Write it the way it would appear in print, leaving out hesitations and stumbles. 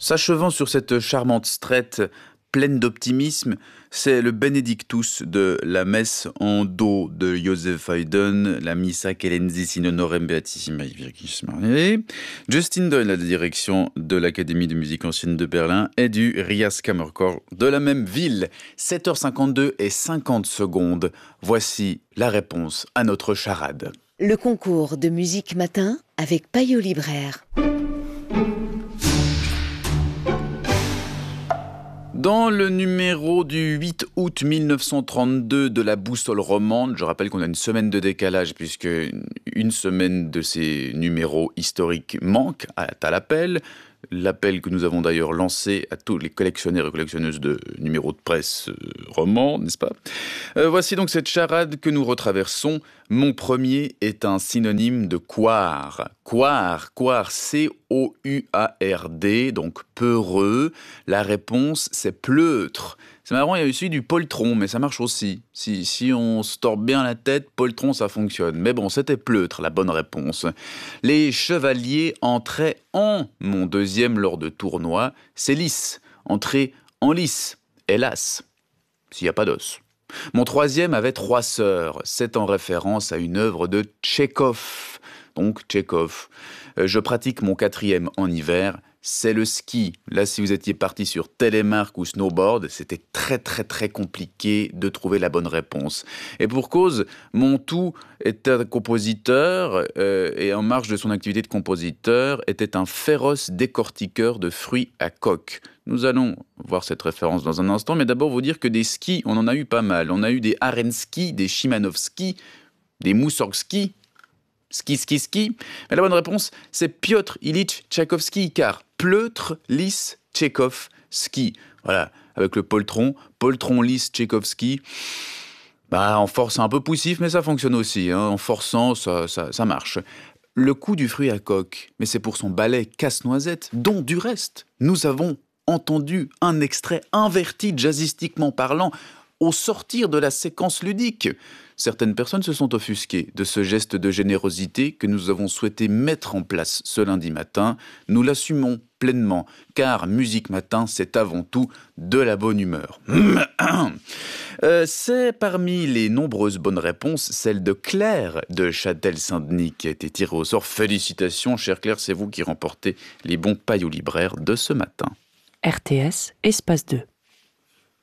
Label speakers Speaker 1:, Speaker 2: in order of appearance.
Speaker 1: S'achevant sur cette charmante strette pleine d'optimisme, c'est le Benedictus de la messe en do de Joseph Haydn, la Missa Caelensis in honorem Beatissimae Virginis Mariae. Justin Doyle à la direction de l'Académie de musique ancienne de Berlin et du Rias Kammerchor de la même ville. 7h52 et 50 secondes. Voici la réponse à notre charade.
Speaker 2: Le concours de musique matin avec Payot Libraire.
Speaker 1: Dans le numéro du 8 août 1932 de la Boussole romande, je rappelle qu'on a une semaine de décalage puisque une semaine de ces numéros historiques manque à l'appel. L'appel que nous avons d'ailleurs lancé à tous les collectionneurs et collectionneuses de numéros de presse romans, n'est-ce pas ? Voici donc cette charade que nous retraversons. Mon premier est un synonyme de couard. Couard, C-O-U-A-R-D, donc peureux. La réponse, c'est pleutre. C'est marrant, il y a aussi du poltron, mais ça marche aussi. Si on se tord bien la tête, poltron, ça fonctionne. Mais bon, c'était pleutre, la bonne réponse. Les chevaliers entraient en mon deuxième lors de tournoi. C'est lisse, entrer en lice, hélas, s'il n'y a pas d'os. Mon troisième avait 3 sœurs. C'est en référence à une œuvre de Tchekhov. Donc, Tchekhov. Je pratique mon 4e en hiver. C'est le ski. Là, si vous étiez parti sur télémark ou snowboard, c'était très compliqué de trouver la bonne réponse. Et pour cause, mon tout était un compositeur et en marge de son activité de compositeur, était un féroce décortiqueur de fruits à coque. Nous allons voir cette référence dans un instant, mais d'abord vous dire que des skis, on en a eu pas mal. On a eu des Arenski, des Shimanovski, des Moussorgski, ski. Mais la bonne réponse, c'est Piotr Ilyich Tchaïkovski, car pleutre, lisse, Tchekhov, ski. Voilà, avec le poltron, lisse, Tchaïkovski. En force, c'est un peu poussif, mais ça fonctionne aussi. En forçant, ça marche. Le coup du fruit à coque, mais c'est pour son ballet Casse-Noisette, dont du reste, nous avons entendu un extrait inverti jazzistiquement parlant au sortir de la séquence ludique. Certaines personnes se sont offusquées de ce geste de générosité que nous avons souhaité mettre en place ce lundi matin. Nous l'assumons pleinement, car Musique Matin, c'est avant tout de la bonne humeur. C'est parmi les nombreuses bonnes réponses, celle de Claire de Châtel-Saint-Denis qui a été tirée au sort. Félicitations, chère Claire, c'est vous qui remportez les bons paillots libraires de ce matin.
Speaker 3: RTS, espace 2.